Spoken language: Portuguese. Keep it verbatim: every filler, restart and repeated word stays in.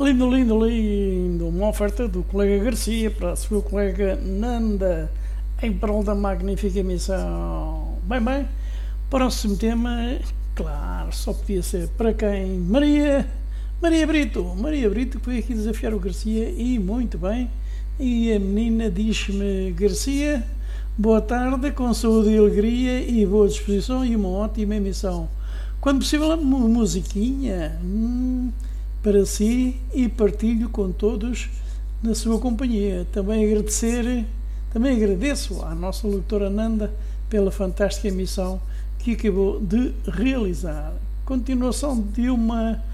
Lindo, lindo, lindo. Uma oferta do colega Garcia para a sua colega Nanda em prol da magnífica emissão. Bem, bem, próximo tema, claro, só podia ser para quem? Maria, Maria Brito. Maria Brito que veio aqui desafiar o Garcia e muito bem. E a menina diz-me: Garcia, boa tarde, com saúde e alegria e boa disposição e uma ótima emissão. Quando possível, uma musiquinha hum, para si e partilho com todos na sua companhia. Também agradecer, também agradeço à nossa locutora Nanda pela fantástica emissão que acabou de realizar. Continuação de uma